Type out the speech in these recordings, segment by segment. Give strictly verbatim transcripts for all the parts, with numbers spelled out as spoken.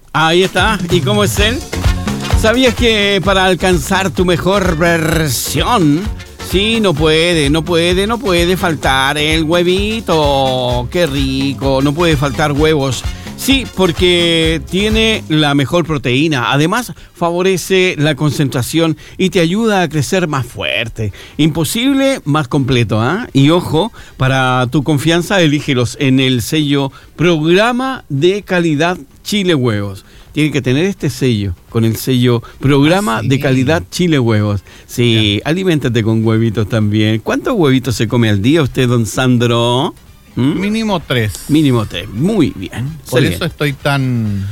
Ahí está. ¿Y cómo es él? ¿Sabías que para alcanzar tu mejor versión, sí, no puede, no puede, no puede faltar el huevito? ¡Qué rico! No puede faltar huevos. Sí, porque tiene la mejor proteína. Además, favorece la concentración y te ayuda a crecer más fuerte. Imposible, más completo, ¿ah? ¿eh? Y ojo, para tu confianza, elígelos en el sello Programa de Calidad Chile Huevos. Tiene que tener este sello, con el sello Programa ah, sí. de Calidad Chile Huevos. Sí, ya. Aliméntate con huevitos también. ¿Cuántos huevitos se come al día usted, don Sandro? ¿Mm? Mínimo tres. Mínimo tres, muy bien. Por eso bien. Estoy tan,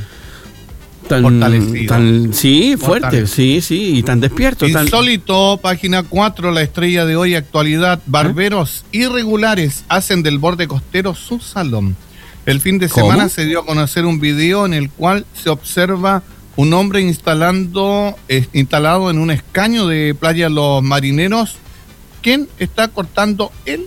tan fortalecido. Tan, sí, fuerte, sí, sí, y tan despierto. Insólito, tan... página cuatro, la estrella de hoy, actualidad. Barberos ¿Eh? irregulares hacen del borde costero su salón. El fin de semana ¿Cómo? se dio a conocer un video en el cual se observa un hombre instalando, eh, instalado en un escaño de Playa Los Marineros, quien está cortando el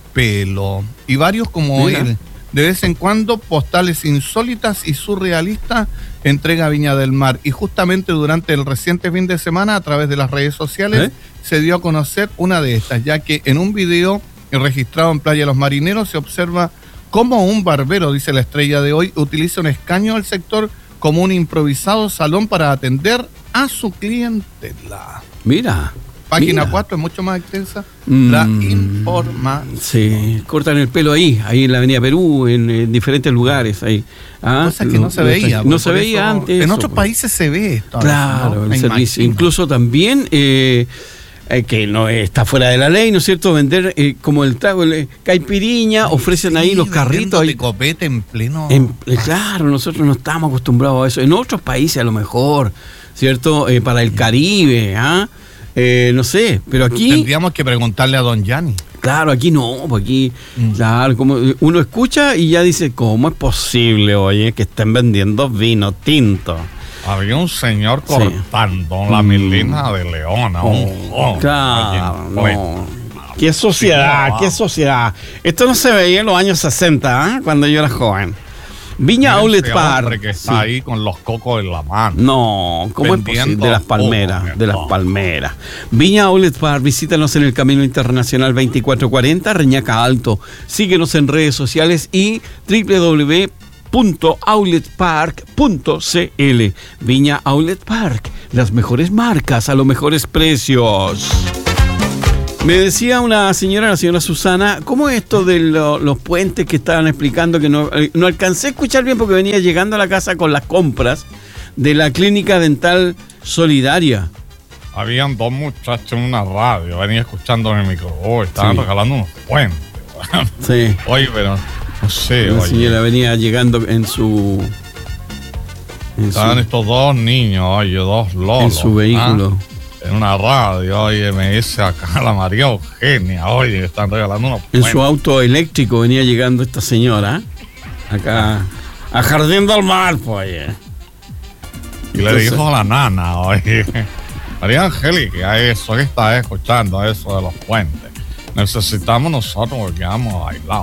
pelo. Y varios como Mira. él, de vez en cuando, postales insólitas y surrealistas entrega Viña del Mar. Y justamente durante el reciente fin de semana, a través de las redes sociales, ¿Eh? se dio a conocer una de estas, ya que en un video registrado en Playa Los Marineros se observa cómo un barbero, dice la estrella de hoy, utiliza un escaño del sector como un improvisado salón para atender a su clientela. Mira. Página cuatro es mucho más extensa. Mm, la información. Sí, cortan el pelo ahí, ahí en la Avenida Perú, en, en diferentes lugares. Ahí. Ah, Cosa que lo, no se veía. No se veía eso, antes. En eso, otros pues. países se ve esto. Claro, ¿no? el servicio. Incluso también, eh, eh, que no está fuera de la ley, ¿no es cierto? Vender eh, como el trago, el, caipiriña, Ay, ofrecen sí, ahí los carritos. De copete en pleno. En, eh, claro, nosotros no estamos acostumbrados a eso. En otros países a lo mejor, ¿cierto? Eh, para el Caribe, ¿ah? ¿eh? Eh, no sé, pero aquí... Tendríamos que preguntarle a don Gianni. Claro, aquí no, aquí, mm. claro, como uno escucha y ya dice, ¿cómo es posible, oye, que estén vendiendo vino tinto? Había un señor cortando sí. la melena mm. de Leona. Oh, un, oh, claro, no. Qué sociedad, qué sociedad. Esto no se veía en los años sesenta, ¿eh? Cuando yo era joven. Viña Outlet Park. Que está sí. ahí con los cocos en la mano. No, ¿cómo es posible? De las palmeras, oh, de las palmeras. Viña Outlet Park, visítanos en el Camino Internacional veinticuatro cuarenta, Reñaca Alto. Síguenos en redes sociales y doble u doble u doble u punto outlet park punto c l. Viña Outlet Park, las mejores marcas a los mejores precios. Me decía una señora, la señora Susana, ¿cómo es esto de lo, los puentes que estaban explicando? Que no, no alcancé a escuchar bien porque venía llegando a la casa con las compras de la Clínica Dental Solidaria. Habían dos muchachos en una radio, venía escuchando en el micro, oh, estaban sí. regalando unos puentes. Sí. Oye, pero no sé, la oye. señora venía llegando en su... En estaban su, estos dos niños, oye, dos lolos. En su vehículo. ¿Ah? En una radio, oye, me dice acá la María Eugenia, oye, están regalando unos En su auto eléctrico venía llegando esta señora, acá, a Jardín del Mar, pues, oye. Y Entonces, le dijo a la nana, oye, María Angélica, eso que está escuchando, eso de los puentes. Necesitamos nosotros porque vamos bailados.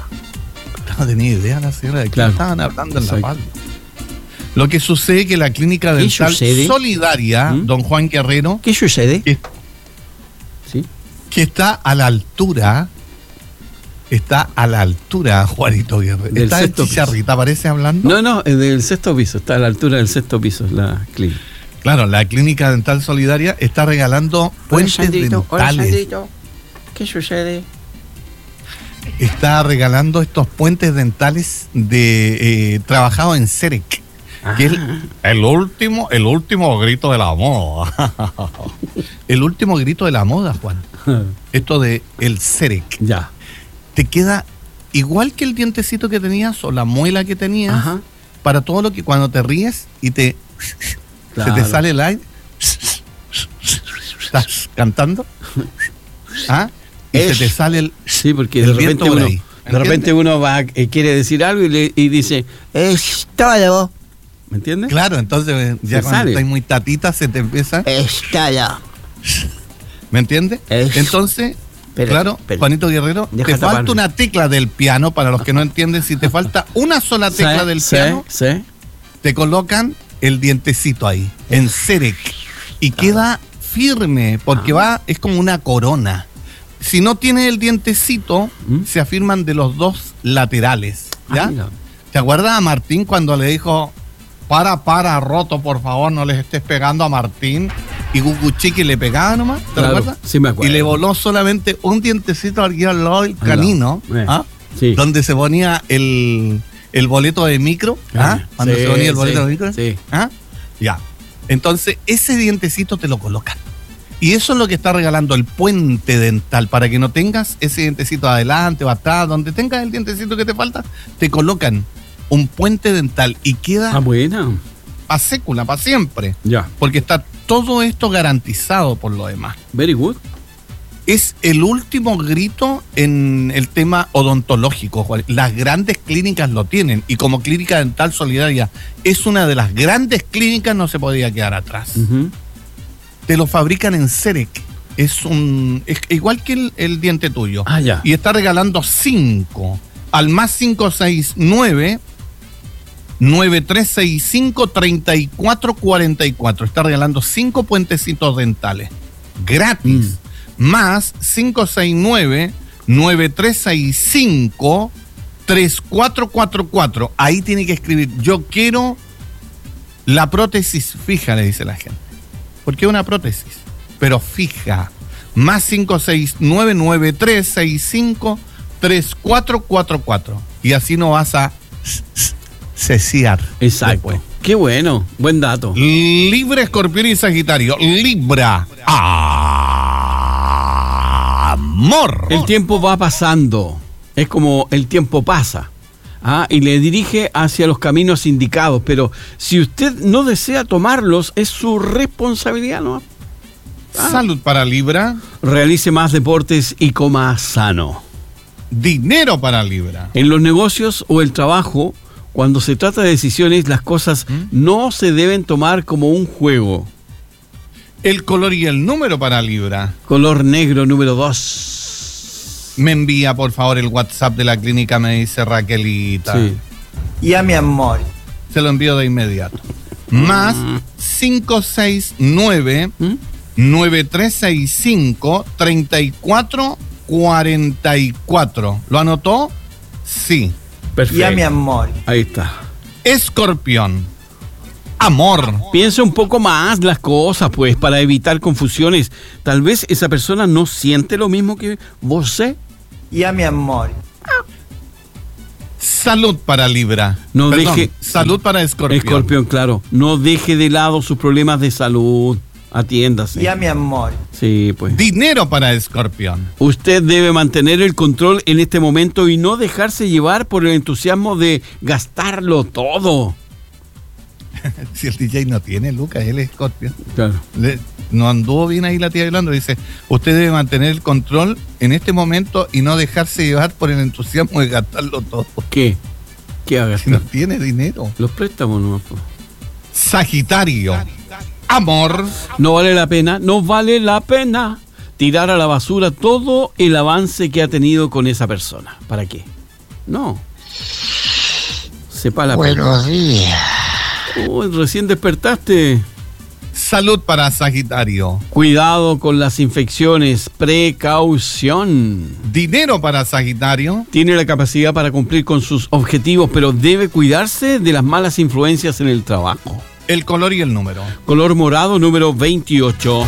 No tenía idea la señora de que claro. estaban hablando en La Palma. Lo que sucede es que la Clínica Dental Solidaria, ¿Mm? don Juan Guerrero... ¿Qué sucede? Que, ¿Sí? que está a la altura, está a la altura, Juanito Guerrero. Del está en Chicharrita, ¿aparece hablando? No, no, es del sexto piso, está a la altura del sexto piso la clínica. Claro, la Clínica Dental Solidaria está regalando puentes hola, Sandrito, dentales. Hola, Sandrito. ¿Qué sucede? Está regalando estos puentes dentales de eh, trabajado en Cerec. Que es el último, el último grito de la moda. El último grito de la moda, Juan. Esto de el Cerec. Ya. Te queda igual que el dientecito que tenías o la muela que tenías. Ajá. Para todo lo que cuando te ríes y te claro. se te sale el aire. ¿Estás cantando? ¿Ah? Y es, se te sale el sí, porque el de repente uno, de repente uno va eh, quiere decir algo y, le, y dice es todo. ¿Me entiendes? Claro, entonces ya se cuando sale. Estás muy tatita se te empieza. Estalla. ¿Me entiendes? Es... Entonces, pero, claro, pero, Juanito Guerrero, te falta taparme. Una tecla del piano, para los que no entienden, si te falta una sola tecla sí, del sí, piano, sí. te colocan el dientecito ahí, en Cerec, y queda firme, porque ah. va, es como una corona. Si no tiene el dientecito, ¿Mm? se afirman de los dos laterales, ¿ya? Ay, no. ¿Te acuerdas a Martín cuando le dijo, para, para, roto, por favor, no les estés pegando a Martín? Y Guguchiqui le pegaba nomás, ¿te claro, acuerdas? Sí, me acuerdo. Y le voló solamente un dientecito aquí al lado del canino, eh, ¿ah? sí. donde se ponía el, el boleto de micro, ¿ah? ¿ah? Cuando sí, se ponía el boleto sí, de micro, sí. ¿ah? Ya. Entonces, ese dientecito te lo colocan. Y eso es lo que está regalando el puente dental, para que no tengas ese dientecito adelante o atrás, donde tengas el dientecito que te falta, te colocan un puente dental y queda ah, buena. a sécula, para siempre. Ya. Porque está todo esto garantizado por lo demás. Very good. Es el último grito en el tema odontológico, Juan. Las grandes clínicas lo tienen, y como Clínica Dental Solidaria es una de las grandes clínicas, no se podía quedar atrás. Uh-huh. Te lo fabrican en Cerec. Es un es igual que el, el diente tuyo. Ah, ya. Y está regalando cinco al más cinco seis nueve, nueve tres seis cinco, tres cuatro cuatro cuatro. Está regalando cinco puentecitos dentales gratis. Mm. Más cinco seis nueve, nueve tres seis cinco, tres cuatro cuatro cuatro. Ahí tiene que escribir, yo quiero la prótesis fija, le dice la gente. Porque es una prótesis, pero fija. Más cinco seis nueve, nueve tres seis cinco, tres cuatro cuatro cuatro. Y así no vas a ceciar. Exacto. Después. Qué bueno, buen dato. Libra, Escorpión y Sagitario. Libra. Amor. El tiempo va pasando. Es como el tiempo pasa. Ah, y le dirige hacia los caminos indicados, pero si usted no desea tomarlos, es su responsabilidad, ¿no? Ah. Salud para Libra. Realice más deportes y coma sano. Dinero para Libra. En los negocios o el trabajo, cuando se trata de decisiones, las cosas ¿Mm? no se deben tomar como un juego. El color y el número para Libra. Color negro número dos. Me envía, por favor, el WhatsApp de la clínica, me dice Raquelita. Sí. Y a mi amor. Se lo envío de inmediato. Mm. Más cinco seis nueve, ¿Mm? nueve tres seis cinco, tres cuatro cuatro cuatro. ¿Lo anotó? Sí. Perfecto. Y a mi amor. Ahí está. Escorpión. Amor. Piensa un poco más las cosas, pues, para evitar confusiones. Tal vez esa persona no siente lo mismo que vos. Y a mi amor. Salud para Libra. No Perdón, deje. Salud para Escorpión. Escorpión, claro. No deje de lado sus problemas de salud. Atiéndase. Y a mi amor. Sí, pues. Dinero para Escorpión. Usted debe mantener el control en este momento y no dejarse llevar por el entusiasmo de gastarlo todo. Si el D J no tiene, Lucas, él es Escorpio. Claro. Le, no anduvo bien ahí la tía hablando. Dice, usted debe mantener el control en este momento y no dejarse llevar por el entusiasmo de gastarlo todo. ¿Qué? ¿Qué haga? Si no tiene dinero. Los préstamos no. Sagitario. Amor. No vale la pena, no vale la pena tirar a la basura todo el avance que ha tenido con esa persona. ¿Para qué? No. Sepa la Buenos pena. días. Uy, recién despertaste. Salud para Sagitario. Cuidado con las infecciones, precaución. Dinero para Sagitario. Tiene la capacidad para cumplir con sus objetivos, pero debe cuidarse de las malas influencias en el trabajo. El color y el número. Color morado número veintiocho.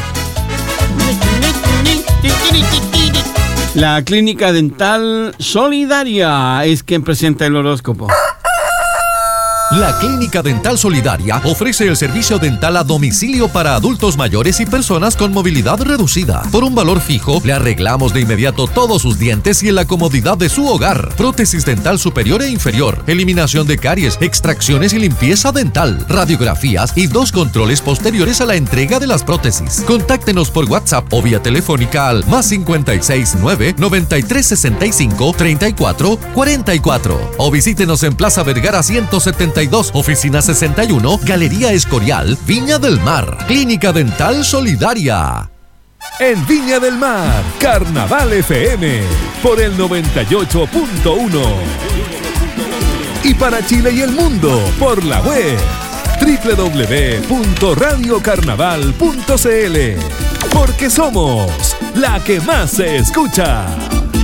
La Clínica Dental Solidaria es quien presenta el horóscopo. La Clínica Dental Solidaria ofrece el servicio dental a domicilio para adultos mayores y personas con movilidad reducida. Por un valor fijo, le arreglamos de inmediato todos sus dientes y en la comodidad de su hogar. Prótesis dental superior e inferior, eliminación de caries, extracciones y limpieza dental, radiografías y dos controles posteriores a la entrega de las prótesis. Contáctenos por WhatsApp o vía telefónica al más cinco seis nueve, nueve tres seis cinco, tres cuatro cuatro cuatro o visítenos en Plaza Vergara ciento setenta y dos, oficina sesenta y uno, Galería Escorial, Viña del Mar. Clínica Dental Solidaria. En Viña del Mar, Carnaval F M, por el noventa y ocho punto uno. Y para Chile y el mundo, por la web doble u doble u doble u punto radio carnaval punto c l. Porque somos la que más se escucha.